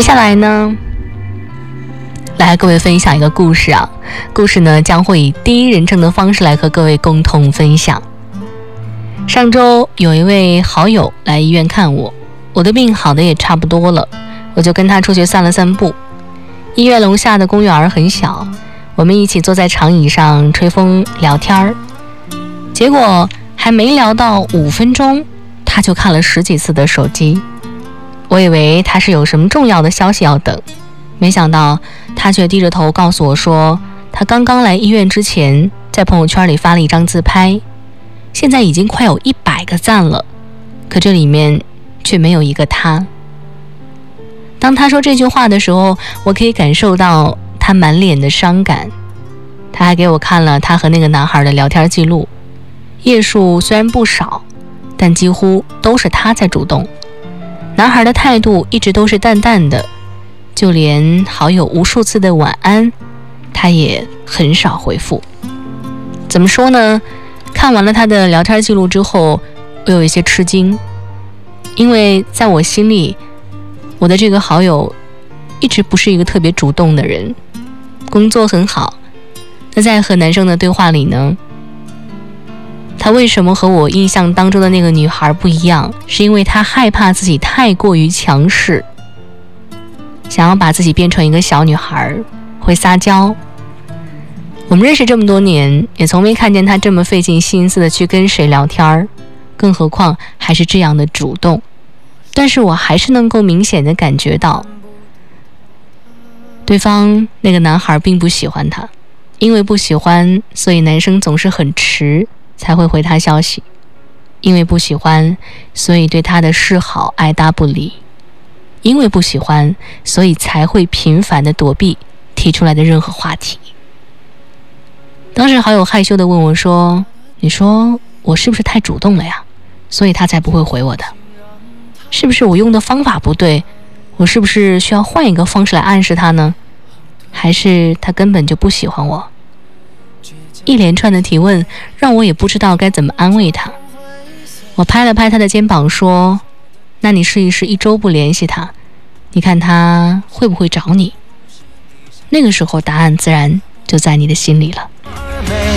下来呢，来各位分享一个故事啊。故事呢将会以第一人称的方式来和各位共同分享。上周有一位好友来医院看我，我的病好的也差不多了，我就跟他出去散了散步。医院楼下的公园很小，我们一起坐在长椅上吹风聊天儿。结果还没聊到5分钟，他就看了10几次的手机。我以为他是有什么重要的消息要等，没想到他却低着头告诉我说，他刚刚来医院之前在朋友圈里发了一张自拍，现在已经快有100个赞了，可这里面却没有一个他。当他说这句话的时候，我可以感受到他满脸的伤感。他还给我看了他和那个男孩的聊天记录，页数虽然不少，但几乎都是他在主动。男孩的态度一直都是淡淡的，就连好友无数次的晚安，他也很少回复。怎么说呢？看完了他的聊天记录之后，我有一些吃惊，因为在我心里，我的这个好友一直不是一个特别主动的人，工作很好。那在和男生的对话里呢，他为什么和我印象当中的那个女孩不一样？是因为他害怕自己太过于强势，想要把自己变成一个小女孩，会撒娇。我们认识这么多年，也从没看见他这么费尽心思的去跟谁聊天，更何况还是这样的主动。但是我还是能够明显的感觉到，对方那个男孩并不喜欢他，因为不喜欢，所以男生总是很迟才会回他消息，因为不喜欢，所以对他的示好爱答不理，因为不喜欢，所以才会频繁的躲避提出来的任何话题。当时好友害羞地问我说，你说我是不是太主动了呀？所以他才不会回我的。是不是我用的方法不对？我是不是需要换一个方式来暗示他呢？还是他根本就不喜欢我？一连串的提问让我也不知道该怎么安慰他。我拍了拍他的肩膀说，那你试一试1周不联系他，你看他会不会找你？那个时候答案自然就在你的心里了。